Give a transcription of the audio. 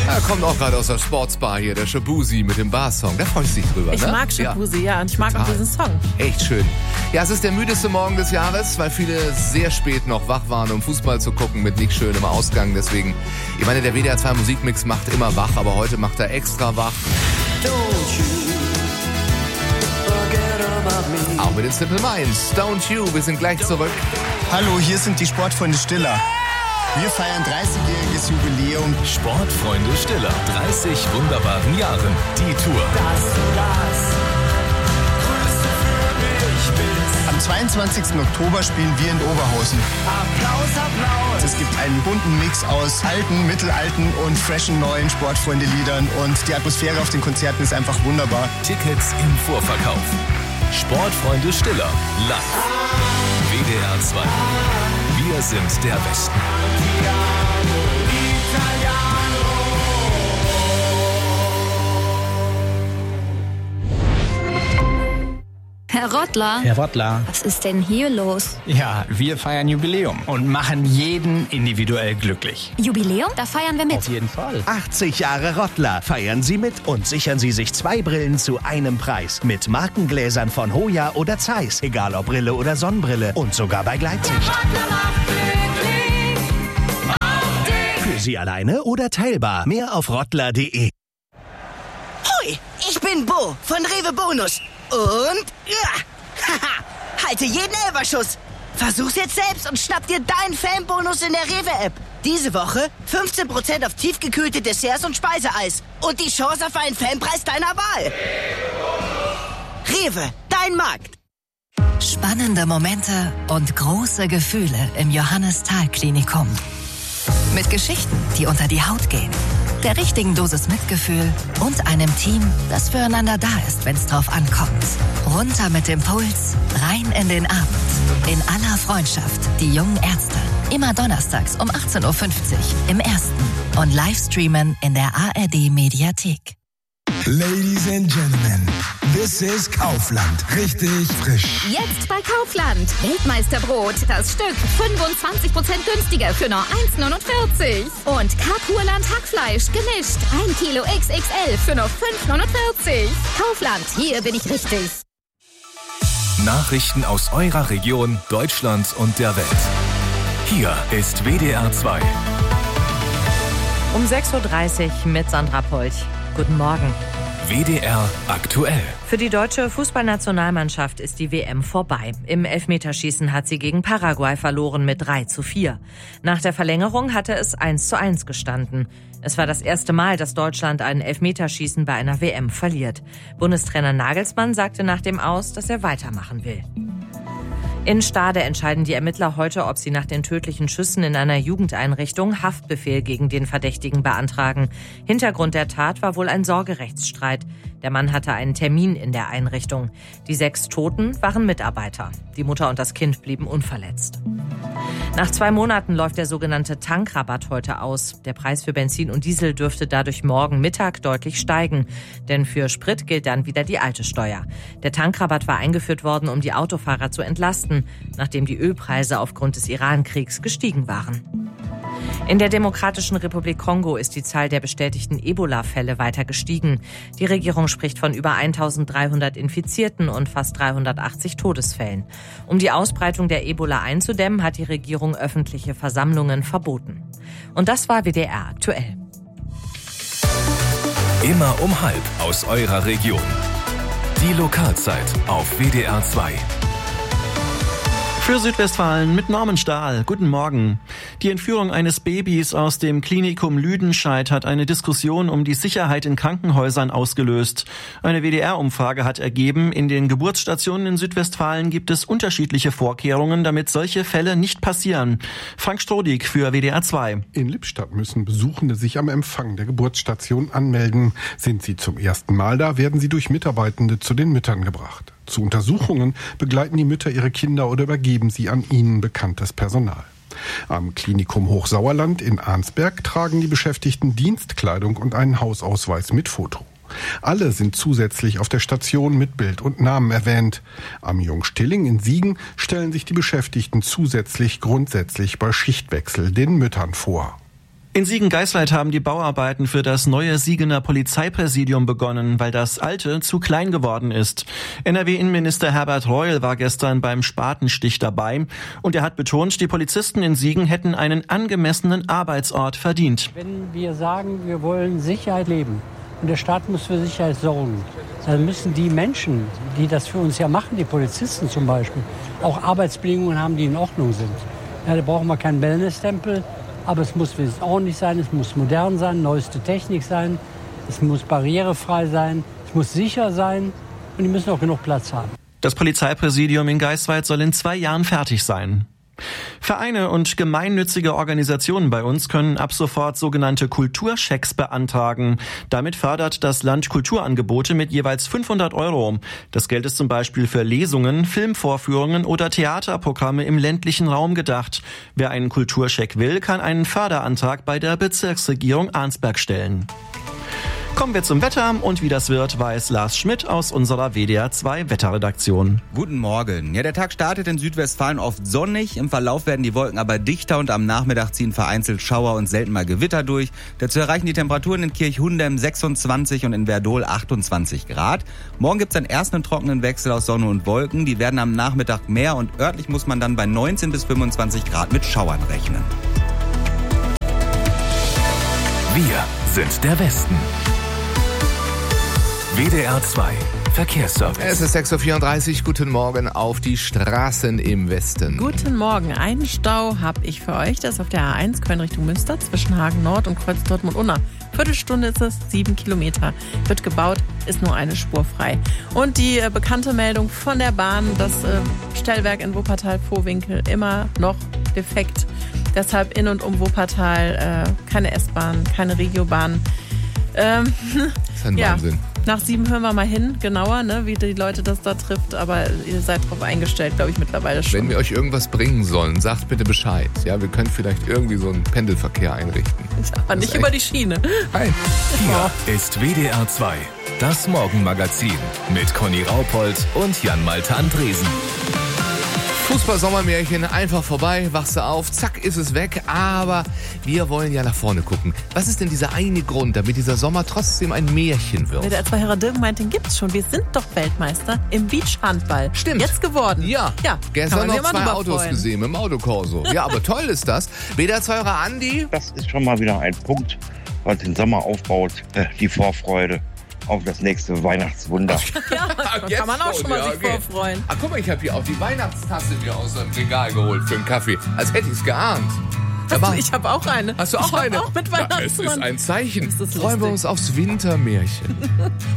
Er kommt auch gerade aus der Sportsbar hier, der Shabuzi mit dem Bar-Song. Da freust du dich drüber, Ich ne? mag Shabuzi, ja, und ich mag auch diesen Song. Echt schön. Ja, es ist der müdeste Morgen des Jahres, weil viele sehr spät noch wach waren, um Fußball zu gucken mit nicht schönem Ausgang. Deswegen, ich meine, der WDR 2 Musikmix macht immer wach, aber heute macht er extra wach. Auch mit den Simple Minds. Don't You, wir sind gleich zurück. Hallo, hier sind die Sportfreunde Stiller. Wir feiern 30-jähriges Jubiläum. Sportfreunde Stiller, 30 wunderbaren Jahren. Die Tour. Am 22. Oktober spielen wir in Oberhausen. Applaus, Applaus. Es gibt einen bunten Mix aus alten, mittelalten und freshen neuen Sportfreunde-Liedern. Und die Atmosphäre auf den Konzerten ist einfach wunderbar. Tickets im Vorverkauf. Sportfreunde Stiller, live. WDR 2. Wir sind der Westen. Herr Rottler. Herr Rottler. Was ist denn hier los? Ja, wir feiern Jubiläum und machen jeden individuell glücklich. Jubiläum? Da feiern wir mit. Auf jeden Fall. 80 Jahre Rottler. Feiern Sie mit und sichern Sie sich 2 Brillen zu einem Preis. Mit Markengläsern von Hoya oder Zeiss. Egal ob Brille oder Sonnenbrille. Und sogar bei Gleitsicht. Für Sie alleine oder teilbar. Mehr auf rottler.de. Hui, ich bin Bo von Rewe Bonus. Und, haha, halte jeden Elferschuss. Versuch's jetzt selbst und schnapp dir deinen Fanbonus in der Rewe-App. Diese Woche 15% auf tiefgekühlte Desserts und Speiseeis. Und die Chance auf einen Fanpreis deiner Wahl. Rewe, dein Markt. Spannende Momente und große Gefühle im Johannes-Thal-Klinikum. Mit Geschichten, die unter die Haut gehen. Der richtigen Dosis Mitgefühl und einem Team, das füreinander da ist, wenn's drauf ankommt. Runter mit dem Puls, rein in den Abend. In aller Freundschaft, die jungen Ärzte. Immer donnerstags um 18.50 Uhr im Ersten und Livestreamen in der ARD-Mediathek. Ladies and Gentlemen, this is Kaufland. Richtig frisch. Jetzt bei Kaufland. Weltmeisterbrot. Das Stück 25% günstiger für nur 1,49. Und Kapurland Hackfleisch gemischt. 1 Kilo XXL für nur 5,49. Kaufland, hier bin ich richtig. Nachrichten aus eurer Region, Deutschland und der Welt. Hier ist WDR 2. Um 6.30 Uhr mit Sandra Polch. Guten Morgen. WDR aktuell. Für die deutsche Fußballnationalmannschaft ist die WM vorbei. Im Elfmeterschießen hat sie gegen Paraguay verloren mit 3:4. Nach der Verlängerung hatte es 1:1 gestanden. Es war das erste Mal, dass Deutschland ein Elfmeterschießen bei einer WM verliert. Bundestrainer Nagelsmann sagte nach dem Aus, dass er weitermachen will. In Stade entscheiden die Ermittler heute, ob sie nach den tödlichen Schüssen in einer Jugendeinrichtung Haftbefehl gegen den Verdächtigen beantragen. Hintergrund der Tat war wohl ein Sorgerechtsstreit. Der Mann hatte einen Termin in der Einrichtung. Die 6 Toten waren Mitarbeiter. Die Mutter und das Kind blieben unverletzt. Nach 2 Monaten läuft der sogenannte Tankrabatt heute aus. Der Preis für Benzin und Diesel dürfte dadurch morgen Mittag deutlich steigen. Denn für Sprit gilt dann wieder die alte Steuer. Der Tankrabatt war eingeführt worden, um die Autofahrer zu entlasten, nachdem die Ölpreise aufgrund des Iran-Kriegs gestiegen waren. In der Demokratischen Republik Kongo ist die Zahl der bestätigten Ebola-Fälle weiter gestiegen. Die Regierung spricht von über 1.300 Infizierten und fast 380 Todesfällen. Um die Ausbreitung der Ebola einzudämmen, hat die Regierung öffentliche Versammlungen verboten. Und das war WDR aktuell. Immer um 12:30 aus eurer Region. Die Lokalzeit auf WDR 2. Für Südwestfalen mit Norman Stahl. Guten Morgen. Die Entführung eines Babys aus dem Klinikum Lüdenscheid hat eine Diskussion um die Sicherheit in Krankenhäusern ausgelöst. Eine WDR-Umfrage hat ergeben, in den Geburtsstationen in Südwestfalen gibt es unterschiedliche Vorkehrungen, damit solche Fälle nicht passieren. Frank Strodig für WDR 2. In Lippstadt müssen Besuchende sich am Empfang der Geburtsstation anmelden. Sind sie zum ersten Mal da, werden sie durch Mitarbeitende zu den Müttern gebracht. Zu Untersuchungen begleiten die Mütter ihre Kinder oder übergeben sie an ihnen bekanntes Personal. Am Klinikum Hochsauerland in Arnsberg tragen die Beschäftigten Dienstkleidung und einen Hausausweis mit Foto. Alle sind zusätzlich auf der Station mit Bild und Namen erwähnt. Am Jungstilling in Siegen stellen sich die Beschäftigten zusätzlich grundsätzlich bei Schichtwechsel den Müttern vor. In Siegen-Geiswald haben die Bauarbeiten für das neue Siegener Polizeipräsidium begonnen, weil das alte zu klein geworden ist. NRW-Innenminister Herbert Reul war gestern beim Spatenstich dabei und er hat betont, die Polizisten in Siegen hätten einen angemessenen Arbeitsort verdient. Wenn wir sagen, wir wollen Sicherheit leben und der Staat muss für Sicherheit sorgen, dann müssen die Menschen, die das für uns ja machen, die Polizisten zum Beispiel, auch Arbeitsbedingungen haben, die in Ordnung sind. Ja, da brauchen wir keinen Wellness-Tempel. Aber es muss ordentlich sein, es muss modern sein, neueste Technik sein, es muss barrierefrei sein, es muss sicher sein und die müssen auch genug Platz haben. Das Polizeipräsidium in Geiswald soll in 2 Jahren fertig sein. Vereine und gemeinnützige Organisationen bei uns können ab sofort sogenannte Kulturschecks beantragen. Damit fördert das Land Kulturangebote mit jeweils 500 €. Das Geld ist zum Beispiel für Lesungen, Filmvorführungen oder Theaterprogramme im ländlichen Raum gedacht. Wer einen Kulturscheck will, kann einen Förderantrag bei der Bezirksregierung Arnsberg stellen. Kommen wir zum Wetter und wie das wird, weiß Lars Schmidt aus unserer WDR 2 Wetterredaktion. Guten Morgen. Ja, der Tag startet in Südwestfalen oft sonnig. Im Verlauf werden die Wolken aber dichter und am Nachmittag ziehen vereinzelt Schauer und selten mal Gewitter durch. Dazu erreichen die Temperaturen in Kirchhundem 26 und in Werdohl 28 Grad. Morgen gibt es einen ersten trockenen Wechsel aus Sonne und Wolken. Die werden am Nachmittag mehr und örtlich muss man dann bei 19 bis 25 Grad mit Schauern rechnen. Wir sind der Westen. WDR 2 Verkehrsservice. Es ist 6:34 Uhr. Guten Morgen auf die Straßen im Westen. Guten Morgen. Einen Stau habe ich für euch. Das ist auf der A1 Köln Richtung Münster zwischen Hagen Nord und Kreuz Dortmund-Unna. Viertelstunde ist es, 7 Kilometer. Wird gebaut, ist nur eine Spur frei. Und die bekannte Meldung von der Bahn, das Stellwerk in Wuppertal-Vohwinkel immer noch defekt. Deshalb in und um Wuppertal keine S-Bahn, keine Regiobahn. Das ist ein Wahnsinn. Nach 7 hören wir mal hin, genauer, ne, wie die Leute das da trifft. Aber ihr seid drauf eingestellt, glaube ich, mittlerweile schon. Wenn wir euch irgendwas bringen sollen, sagt bitte Bescheid. Ja, wir können vielleicht irgendwie so einen Pendelverkehr einrichten. Aber nicht über die Schiene. Nein. Hier ist WDR 2, das Morgenmagazin mit Conny Raupold und Jan-Malte Andresen. Fußball-Sommermärchen, einfach vorbei, wachst du auf, zack, ist es weg. Aber wir wollen ja nach vorne gucken. Was ist denn dieser eine Grund, damit dieser Sommer trotzdem ein Märchen wird? Der Herr Dirk meint, den gibt's schon. Wir sind doch Weltmeister im Beachhandball. Stimmt. Jetzt geworden. Ja. Gestern noch 2 Autos gesehen im Autokorso. Ja, aber toll ist das. WDR 2 Andi? Das ist schon mal wieder ein Punkt, was den Sommer aufbaut. Die Vorfreude auf das nächste Weihnachtswunder. Ja, da kann man auch schon mal sich vorfreuen. Guck mal, ich habe hier auch die Weihnachtstasse mir aus dem Regal geholt für einen Kaffee. Als hätte ich es geahnt. Ich habe auch eine. Hast du auch eine? Auch mit Weihnachtsmann. Es ist ein Zeichen. Freuen wir uns aufs Wintermärchen.